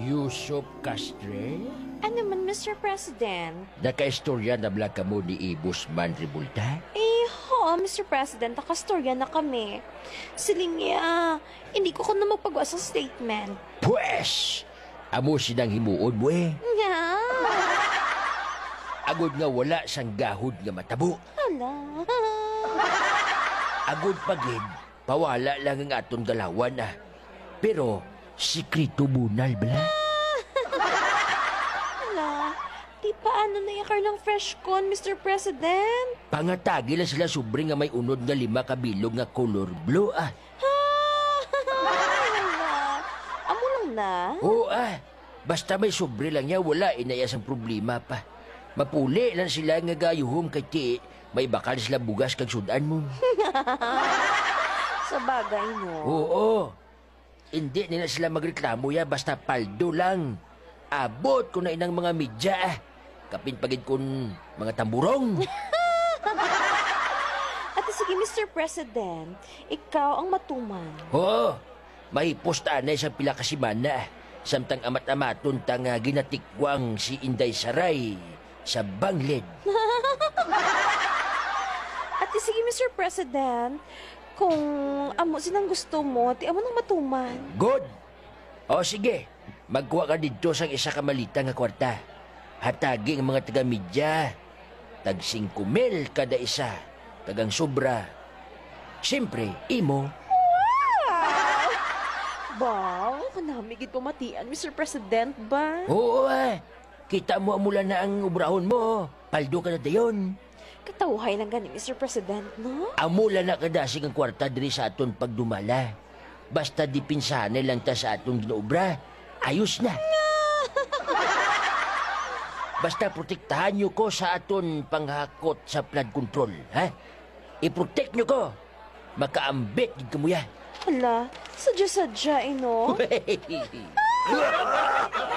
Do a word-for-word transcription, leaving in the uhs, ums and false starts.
Yusuf Castre? Ano man, Mister President? Nakaistorya na bala ka mo ni Ibus Man Ribulta? Eh, ho, Mister President, nakastorya na kami. Silingya, hindi ko ko na magpagawa sa statement. Pwes! Amo sinang himuon mo eh. Nga. Agod nga wala sang gahod nga matabo. Hala. Agod pagid, pawala lang ang aton galawan ah. Pero, sikrito bunal bala. Hala. Di paano na yakar ng fresh con, Mister President? Pangatagi lang sila sobre nga may unod nga lima kabilog nga color blue ah. Ha? Hala. Amo lang na? Oo ah. Basta may sobre lang niya, wala inayas ang problema pa. Mapuli lang sila nga gayuhom kay ti, may bakal sila bugas kag sudan mo. Sa bagay, no? Oo. Hindi nila sila magreklamo ya, basta paldo lang. Abot ko na inang mga media ah. Kapin pagid kun mga tamburong. At sige, Mister President, ikaw ang matuman. Oo. May postanay sa pila ka simana ah. Samtang amat-amaton tang uh, ginatikwang si Inday Saray sa Bangled. At sige, Mister President, kung amo sinang gusto mo, ti amo nang matuman. Good. O sige, magkuha ka dito sa isa ka malita nga kwarta. Hatagi ang mga taga-media. Tag singko mil kada isa. Tagang sobra. Siyempre, imo. Wow, kanami gid pamatian, Mister President ba? Oo ah. Kita mo mula na ang ubrahon mo. Paldo ka na dayon. Katawhay lang gani, Mister President, no? Amula na kadasig ang kwarta diri sa aton pagdumala. Basta di pinsanay lang ta sa aton ginaobra. Ayos na. Basta protektahan nyo ko sa aton panghakot sa flood control, ha? I-protect nyo ko. Makaambit gid kamuya. Hala, sadya-sadya, eh, no?